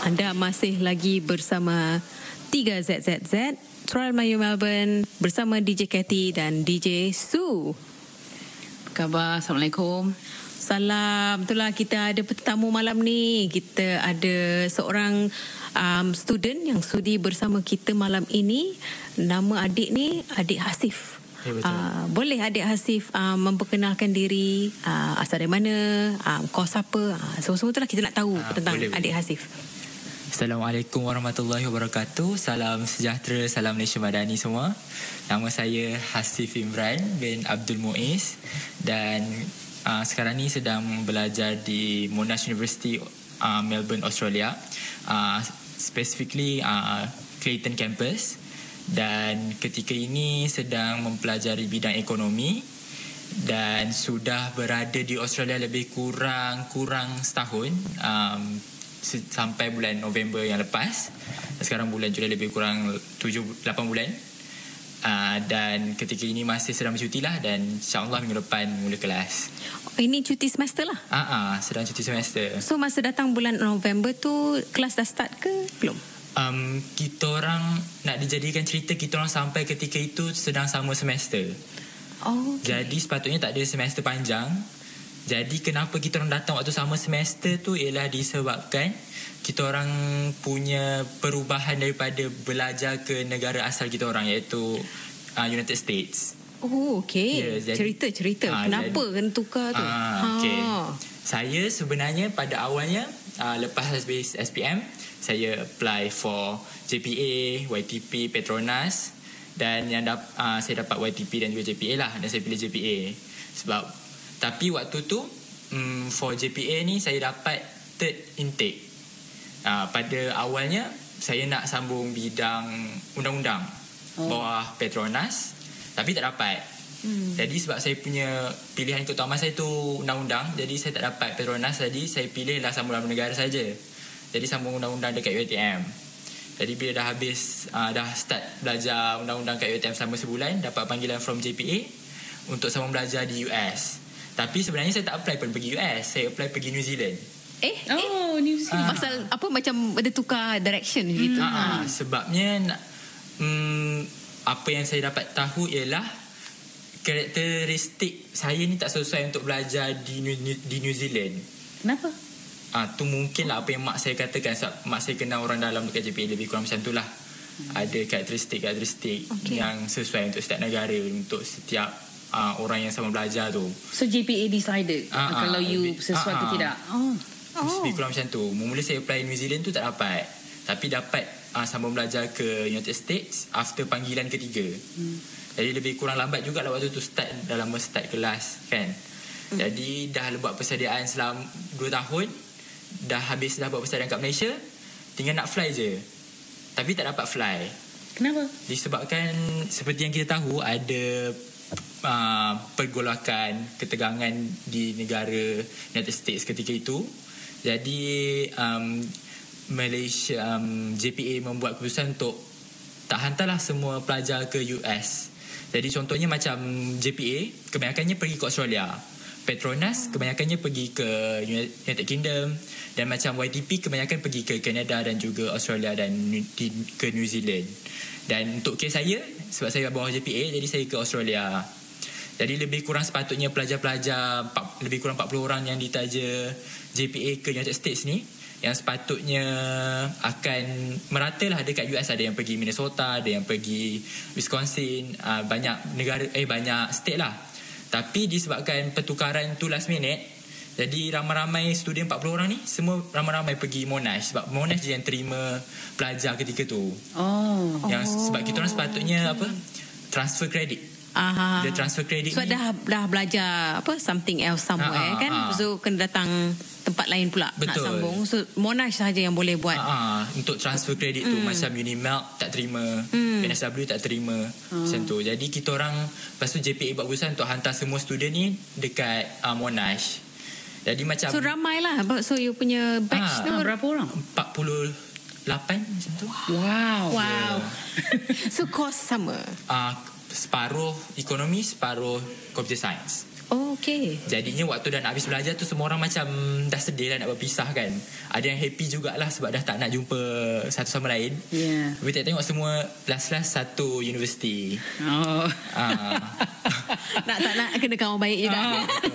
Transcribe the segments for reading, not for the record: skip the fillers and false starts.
Anda masih lagi bersama 3ZZZ Trial Melayu Melbourne bersama DJ Cathy dan DJ Su. Apa khabar? Assalamualaikum. Salam. Itulah kita ada tetamu malam ni. Kita ada seorang student yang sudi bersama kita malam ini. Nama adik ni Adik Hasif. Boleh Adik Hasif memperkenalkan diri, asal dari mana, kos apa, semua-semua itulah kita nak tahu tentang Adik Hasif. Assalamualaikum warahmatullahi wabarakatuh. Salam sejahtera, salam Malaysia Madani semua. Nama saya Hasif Imran bin Abdul Muiz dan sekarang ni sedang belajar di Monash University, Melbourne, Australia. Specifically Clayton Campus. Dan ketika ini sedang mempelajari bidang ekonomi dan sudah berada di Australia lebih kurang setahun, sampai bulan November yang lepas. Sekarang bulan Julai, lebih kurang 7-8 bulan. Dan ketika ini masih sedang bercuti lah, dan insyaAllah minggu depan mula kelas. Ini cuti semester lah? Sedang cuti semester. So masa datang bulan November tu kelas dah start ke belum? Kita orang nak dijadikan cerita, kita orang sampai ketika itu sedang sama semester. Jadi sepatutnya tak ada semester panjang. Jadi kenapa kita orang datang waktu sama semester tu ialah disebabkan kita orang punya perubahan daripada belajar ke negara asal kita orang, iaitu United States. Okey. Cerita kenapa kena tukar tu? Okay. Saya sebenarnya pada awalnya lepas habis SPM, saya apply for JPA, YTP, Petronas, dan saya dapat YTP dan juga JPA lah, dan saya pilih JPA. Tapi waktu tu for JPA ni saya dapat third intake. Pada awalnya saya nak sambung bidang undang-undang bawah Petronas, tapi tak dapat. Jadi sebab saya punya pilihan utama saya tu undang-undang, jadi saya tak dapat Petronas, jadi saya pilihlah sambung dalam negara saja. Jadi sambung undang-undang dekat UiTM. Jadi bila dah habis, dah start belajar undang-undang kat UiTM selama sebulan, dapat panggilan from JPA untuk sambung belajar di US. Tapi sebenarnya saya tak apply pun pergi US, saya apply pergi New Zealand. New Zealand. Pasal apa, macam ada tukar direction gitu? Sebabnya apa yang saya dapat tahu ialah karakteristik saya ni tak sesuai untuk belajar di New Zealand. Kenapa? Tu mungkin lah apa yang mak saya katakan. Mak saya kenal orang dalam dekat JPA, lebih kurang macam tu lah. Ada karakteristik yang sesuai untuk setiap negara, untuk setiap orang yang sama belajar tu. So JPA decided kalau you sesuai ke tidak? Lebih kurang macam tu. Mula saya apply New Zealand tu tak dapat, tapi dapat sambung belajar ke United States after panggilan ketiga. Jadi lebih kurang lambat juga lah waktu tu start kelas kan. Jadi dah buat persediaan selama 2 tahun. Dah buat persediaan kat Malaysia, tinggal nak fly je, tapi tak dapat fly. Kenapa? Disebabkan seperti yang kita tahu, ada pergolakan ketegangan di negara United States ketika itu. Jadi Malaysia, JPA membuat keputusan untuk tak hantarlah semua pelajar ke US. Jadi contohnya macam JPA kebanyakannya pergi ke Australia, Petronas kebanyakannya pergi ke United Kingdom, dan macam YTP kebanyakan pergi ke Canada dan juga Australia dan ke New Zealand. Dan untuk kes saya, sebab saya bawah JPA, jadi saya ke Australia. Jadi lebih kurang sepatutnya pelajar-pelajar lebih kurang 40 orang yang ditaja JPA ke United States ni, yang sepatutnya akan meratalah dekat US. Ada yang pergi Minnesota, ada yang pergi Wisconsin, banyak state lah. Tapi disebabkan pertukaran tu last minute, jadi ramai-ramai student 40 orang ni semua ramai-ramai pergi Monash, sebab Monash je yang terima pelajar ketika tu. Sebab kita orang sepatutnya transfer credit. Dia transfer credit. So dah belajar something else somewhere kan. So kena datang tempat lain pula. Betul. Nak sambung. So Monash sahaja yang boleh buat untuk transfer credit tu. Macam Unimelk tak terima, NSW tak terima, macam tu. Jadi kita orang, lepas tu JPA buat keputusan untuk hantar semua student ni dekat Monash. Jadi macam, so ramai lah. So you punya batch tu berapa orang? 48 macam tu. Wow. So course sama? Separuh ekonomi, separuh computer science. Oh, okay. Jadinya waktu dah nak habis belajar tu, semua orang macam dah sedih lah nak berpisah kan. Ada yang happy jugalah sebab dah tak nak jumpa satu sama lain. Tapi tengok semua last satu universiti. Nak tak nak kena kawan baik juga.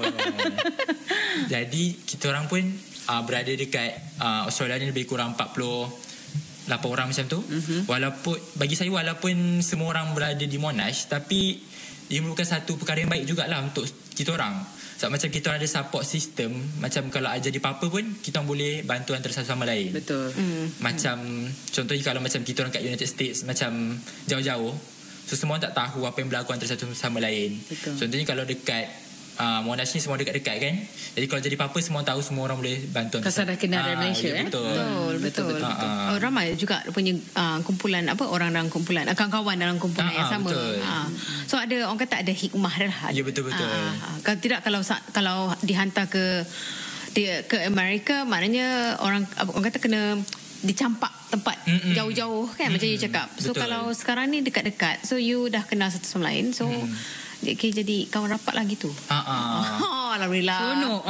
Jadi kita orang pun berada dekat Australia ni lebih kurang 48 orang macam tu. Walaupun bagi saya, walaupun semua orang berada di Monash, tapi dia merupakan satu perkara yang baik jugalah untuk kita orang. Sebab macam kita orang ada support system. Macam kalau ada jadi apa-apa pun, kita orang boleh bantu antara satu sama lain. Betul. Macam contohnya kalau macam kita orang kat United States, macam jauh-jauh, so semua orang tak tahu apa yang berlaku antara satu sama lain. Betul. Contohnya kalau dekat Monash ni semua dekat-dekat kan. Jadi kalau jadi apa-apa, semua tahu, semua orang boleh bantu. Kasar dah kenal dari Malaysia. Betul. Ramai juga punya kumpulan orang dalam kumpulan, kawan-kawan dalam kumpulan yang sama. So ada orang kata ada hikmah lah. Ya, betul. Kalau tidak, kalau dihantar ke Amerika, maknanya orang kata kena dicampak tempat jauh-jauh kan, macam you cakap. So betul. kalau sekarang ni dekat-dekat, so you dah kenal satu sama lain, so jadi kawan rapat lah gitu. Alhamdulillah.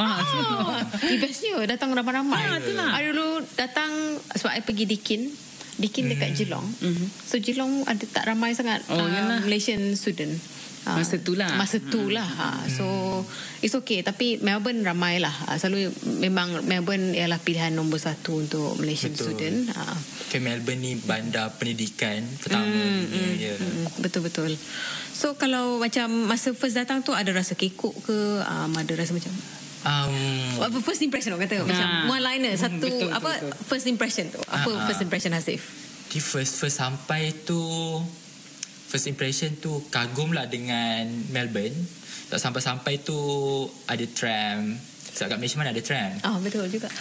Bestnya datang ramai-ramai. Ada dulu datang sebab I pergi Dikin dekat Geelong. So Geelong ada tak ramai sangat Malaysian student. Masa tu lah. So it's okay. Tapi Melbourne ramai lah. Selalu memang Melbourne ialah pilihan nombor 1 untuk Malaysian student. Melbourne ni bandar pendidikan pertama dunia. Betul. So kalau macam masa first datang tu, ada rasa kekok ke? Ada rasa macam first impression orang kata macam one liner satu. Betul. First impression tu first impression Hasif? Di first sampai tu, first impression tu kagum lah dengan Melbourne. Tak sampai-sampai tu ada tram. Sebab kat Malaysia mana ada tram? Betul juga.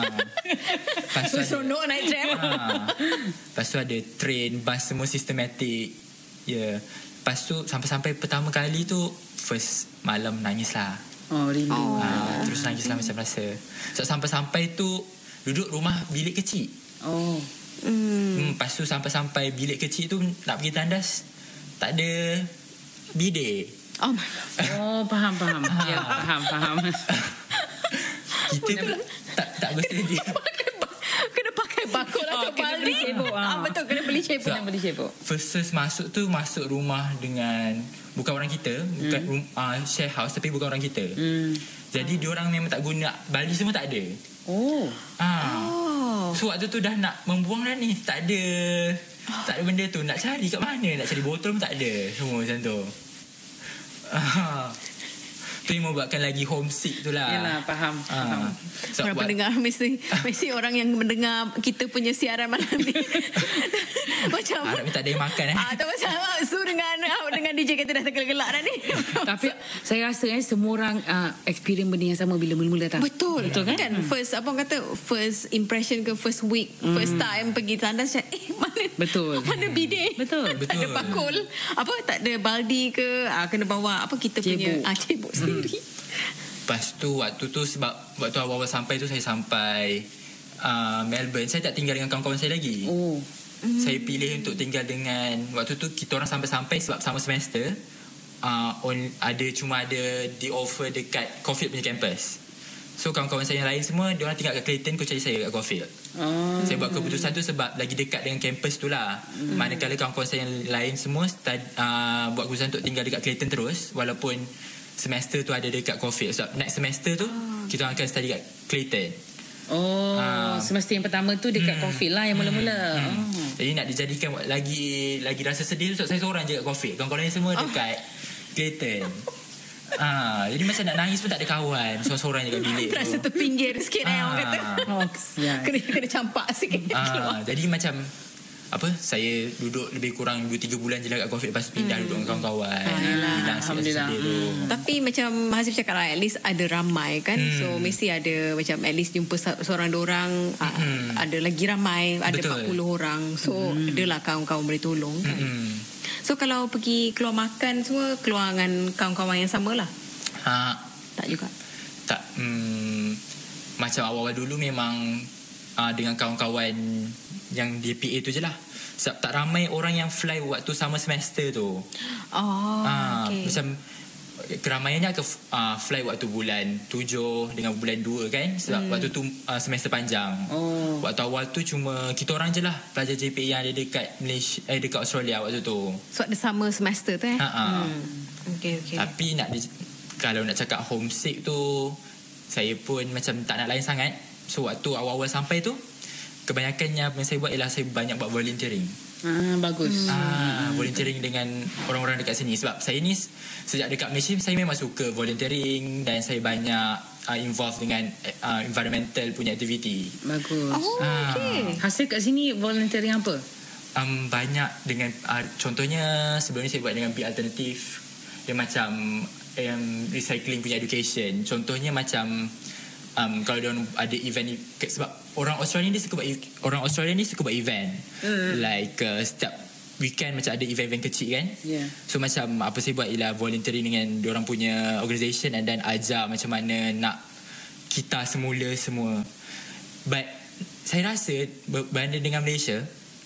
Lepas tu seronok naik tram. Lepas tu ada train, bus, semua sistematik. Ya. Lepas tu sampai pertama kali tu, first malam nangis lah. Rindu. Terus nangis lah macam rasa. So sampai tu duduk rumah bilik kecil. Lepas tu sampai bilik kecil tu nak pergi tandas, tak ada bidet. Faham. Ya, faham. Kita pula tak bersedia. Kena pakai bakul atau balik. Betul, kena beli cebok. First masuk rumah dengan bukan orang kita, bukan share house, tapi bukan orang kita. Jadi diorang memang tak guna bali, semua tak ada. So waktu tu dah nak membuang dah ni, tak ada benda tu. Nak cari kat mana, nak cari botol pun tak ada. Semua macam tu. Tu yang membuatkan lagi homesick tu lah. Yalah, faham. So, orang pendengar mesti orang yang mendengar kita punya siaran malam ni macam harap ni tak ada yang makan tak macam Su dengan DJ kita dah tergelak-gelak dah ni. Tapi saya rasa semua orang experience benda yang sama bila mula-mula datang. Betul kan? First first impression ke first week, first time pergi tandas mana betul. Mana bidet? Betul. Tak ada bakul, tak ada baldi ke, kena bawa kita punya cebok sendiri. Lepas tu waktu tu, sebab waktu awal-awal sampai tu, saya sampai Melbourne, saya tak tinggal dengan kawan-kawan saya lagi. Saya pilih untuk tinggal dengan, waktu tu kita orang sampai-sampai sebab sama semester, cuma ada di offer dekat Caulfield punya campus. So kawan-kawan saya yang lain semua, dia orang tinggal kat Clayton, aku cari saya kat Caulfield. Saya buat keputusan tu sebab lagi dekat dengan campus tu lah. Manakala kawan-kawan saya yang lain semua buat keputusan untuk tinggal dekat Clayton terus, walaupun semester tu ada dekat Caulfield. So next semester tu kita akan study kat Clayton. Semester yang pertama tu dekat Caulfield lah yang mula-mula. Jadi nak dijadikan lagi rasa sedih tu, sebab saya seorang je kat Caulfield. Kawan-kawan lain semua dekat Clayton. Jadi macam nak nangis pun tak ada kawan, seorang-seorang je kat bilik. Terasa terpinggir sikit orang kata. Kena campak sikit. Jadi macam saya duduk lebih kurang 2-3 bulan je lah kat Caulfield. Lepas pindah duduk dengan kawan-kawan. Hilang sedih tu. Tapi macam Hasif cakap lah, at least ada ramai kan. So mesti ada macam at least jumpa seorang dorang. Ada lagi ramai, ada 40 orang. So adalah kawan-kawan boleh tolong kan. So kalau pergi keluar makan semua, keluar dengan kawan-kawan yang sama lah? Tak juga? Tak. Macam awal-awal dulu memang dengan kawan-kawan yang di PA tu je lah. Sebab tak ramai orang yang fly waktu sama semester tu. Okay. Macam keramaiannya akan fly waktu bulan 7 dengan bulan 2 kan, sebab waktu tu semester panjang. Waktu awal tu cuma kita orang je lah pelajar JPA yang ada dekat Malaysia, dekat Australia waktu tu. So ada sama semester tu Okay. Tapi kalau nak cakap homesick tu, saya pun macam tak nak lain sangat. So waktu awal-awal sampai tu, kebanyakannya apa yang saya buat ialah saya banyak buat volunteering. Bagus. Volunteering dengan orang-orang dekat sini. Sebab saya ni sejak dekat Malaysia, saya memang suka volunteering dan saya banyak involved dengan environmental punya aktiviti. Bagus. Okay. Hasil kat sini volunteering apa? Banyak dengan contohnya sebelum ni saya buat dengan Be Alternative. Dia macam recycling punya education. Contohnya macam kalau dia ada event, sebab orang Australia ni suka buat event. Like setiap weekend macam ada event-event kecil kan. So macam apa saya buat ialah volunteering dengan diorang punya organisation and then ajar macam mana nak kita semula semua. But saya rasa berbanding dengan Malaysia,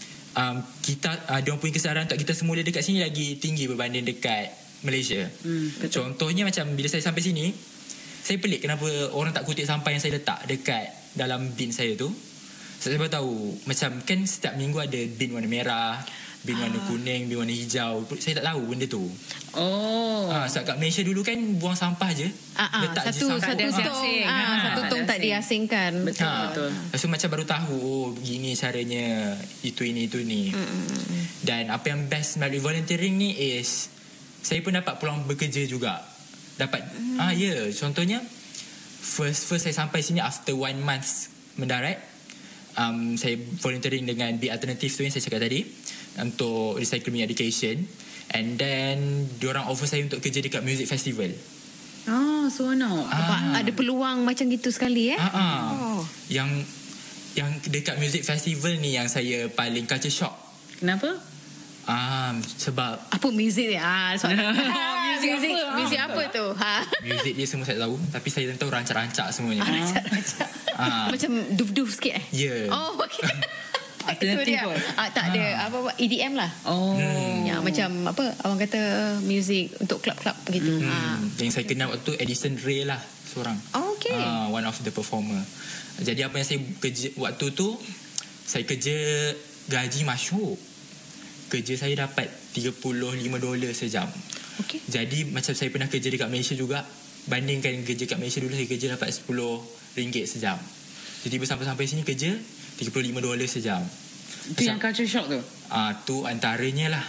kita diorang punya kesedaran untuk kita semula dekat sini lagi tinggi berbanding dekat Malaysia. Contohnya macam bila saya sampai sini, saya pelik kenapa orang tak kutip sampah yang saya letak dekat dalam bin saya tu. Saya baru tahu macam kan setiap minggu ada bin warna merah, bin warna kuning, bin warna hijau. Saya tak tahu benda tu. Sebab kat Malaysia dulu kan buang sampah je, letak satu tong tak diasingkan. Betul. So macam baru tahu begini caranya, itu ini. Dan apa yang best melalui volunteering ni is saya pun dapat peluang bekerja juga. Contohnya first saya sampai sini after 1 month mendarat, saya volunteering dengan Be Alternative tu yang saya cakap tadi untuk recycling education, and then diorang offer saya untuk kerja dekat music festival. Seronok. Ada peluang macam gitu sekali Yang dekat music festival ni yang saya paling culture shock. Kenapa? Sebab apa muzik dia? Muzik apa tu? Muzik dia semua saya tahu, tapi saya tak tahu rancak-rancak semuanya. Rancak-rancak. Macam duf-duf sikit Ya. Okay. Alternatif pun. Tak ada apa EDM lah. Ya, macam apa abang kata, muzik untuk klub-klub begitu. Yang saya kenal waktu tu Edison Ray lah seorang. Okay. One of the performer. Jadi apa yang saya kerja waktu tu, saya kerja gaji masyhur. Kerja saya dapat $35 sejam. Okay. Jadi macam saya pernah kerja dekat Malaysia juga, bandingkan kerja kat Malaysia dulu, saya kerja dapat RM10 sejam. Jadi sampai sini kerja $35 sejam. Itu yang culture shock tu? Tu antaranya lah.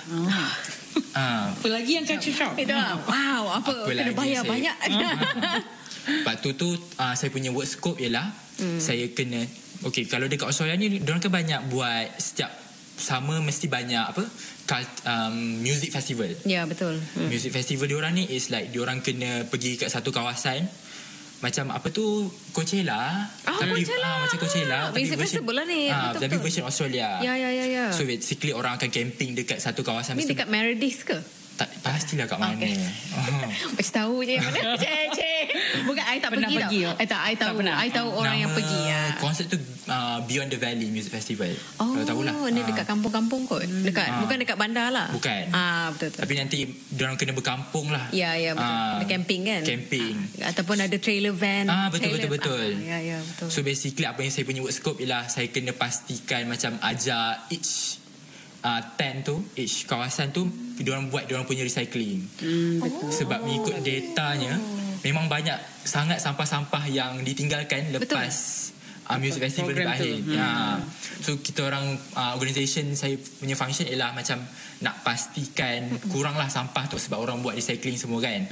Apa lagi yang culture shock? Itu wow, apa kena bayar banyak. Lepas tu saya punya work scope ialah saya kena, okay, kalau dekat Australia ni diorang kan banyak buat setiap sama mesti banyak music festival. Ya, betul. Music festival diorang ni is like diorang kena pergi kat satu kawasan macam apa tu, Coachella. Macam Coachella, music festival lah ni. Tapi version Australia. Ya. So basically orang akan camping dekat satu kawasan. Ni dekat Meredith ke? Tak, pastilah kat mana. Macam tahu je mana. Bukan I tak pernah pergi tau. I tahu. I tahu orang yang pergi. Konsep tu Beyond the Valley Music Festival. Kalau tahulah. Ni dekat kampung-kampung kot. Bukan dekat bandar lah. Bukan. Betul. Tapi nanti diorang kena berkampung lah. Ya, betul. Ada camping kan? Camping. Ataupun ada trailer van. Betul. Ya, betul. So basically apa yang saya punya work scope ialah saya kena pastikan macam ajar each tent tu, each kawasan tu diorang buat diorang punya recycling. Betul. Sebab mengikut datanya memang banyak sangat sampah-sampah yang ditinggalkan lepas music festival ni berakhir. So kita orang organisation saya punya function ialah macam nak pastikan kuranglah sampah tu sebab orang buat recycling semua kan.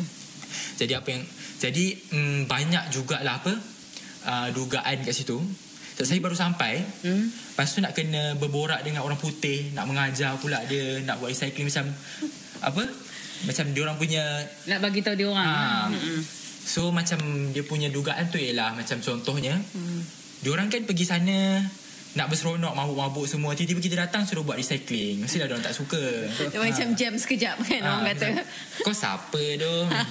Jadi banyak jugalah dugaan kat situ. Saya baru sampai, lepas tu nak kena berborak dengan orang putih, nak mengajar pula dia, nak buat recycling macam diorang punya, nak bagi tahu diorang. So macam dia punya dugaan tu ialah macam contohnya, diorang kan pergi sana nak berseronok, mabuk-mabuk semua, tiba-tiba kita datang suruh buat recycling, mestilah diorang tak suka. Macam jam sekejap kan orang kata. Kau siapa tu?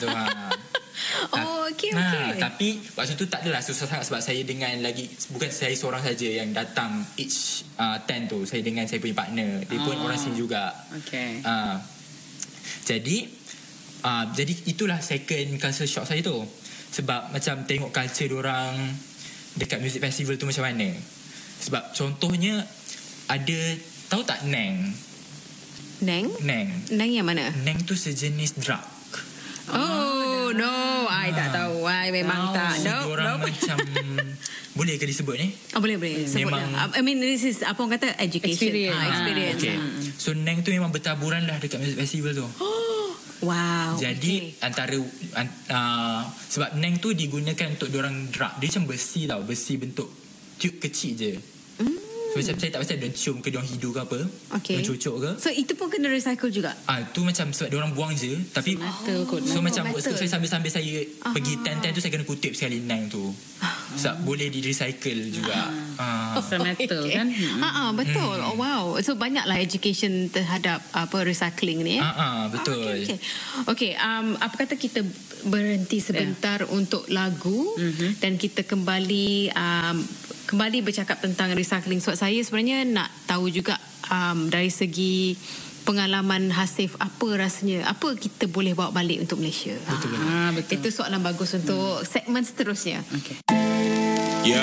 Okay. Tapi waktu tu tak adalah susah sangat sebab saya dengan bukan saya seorang saja yang datang each tent tu. Saya dengan saya punya partner, dia pun orang sini juga. Okay. Jadi Jadi itulah second culture shock saya tu. Sebab macam tengok culture diorang dekat music festival tu macam mana. Sebab contohnya ada, tahu tak Neng? Neng yang mana? Neng tu sejenis drug. Oh no, I tak tahu. I memang tak. Diorang macam boleh ke disebut ni? Boleh sebut lah. I mean this is apa orang kata education. Experience. Okay. So Neng tu memang bertaburan lah dekat music festival tu. Wow. Jadi antara sebab Neng tu digunakan untuk diorang drug. Dia macam besi tau. Besi bentuk tube kecil je. So macam saya tak pasti dia cium ke diorang hidu ke apa. Diorang cucuk ke. So itu pun kena recycle juga? Tu macam sebab diorang buang je. Tapi so macam saya sambil saya pergi ten tu saya kena kutip sekali Neng tu. Sebab boleh di recycle juga. Metal kan? Betul. Oh wow. So banyaklah education terhadap apa recycling ni. Betul. Okay. Apa kata kita berhenti sebentar untuk lagu dan kita kembali bercakap tentang recycling. Sebab saya sebenarnya nak tahu juga dari segi pengalaman Hasif, apa rasanya, apa kita boleh bawa balik untuk Malaysia. Betul. Itu soalan bagus untuk segmen seterusnya. Okay. Yo,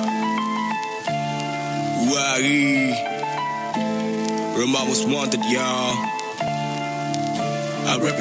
Wari, Roma was wanted, y'all. I